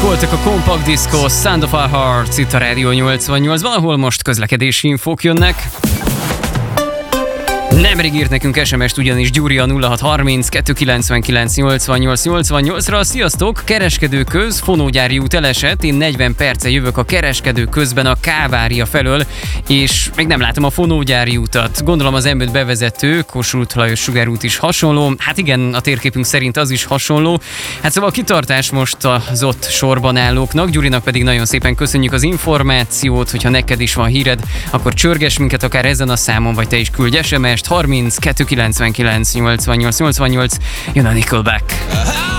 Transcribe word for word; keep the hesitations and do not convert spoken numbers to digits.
voltak a Compact Disco, Sound of Our Hearts itt a Rádió nyolcvannyolcban, ahol most közlekedési infók jönnek. Nemrég írt nekünk es em est ugyanis Gyuri a nulla hat harminc kettő kilencvenkilenc nyolcvannyolc nyolcvannyolcra. Sziasztok! Kereskedőköz, Fonógyári út elesett, én negyven perce jövök a Kereskedőközben a Kávária felől, és még nem látom a Fonógyári utat. Gondolom az em öt bevezető, Kossuth Lajos Sugárút is hasonló. Hát igen, a térképünk szerint az is hasonló. Hát szóval kitartás most az ott sorban állóknak. Gyurinak pedig nagyon szépen köszönjük az információt, hogyha neked is van híred, akkor csörgess minket akár ezen a számon, vagy te is küldj es em est. harminc kettő kilencvenkilenc nyolcvannyolc nyolcvannyolc, jön a Nickelback.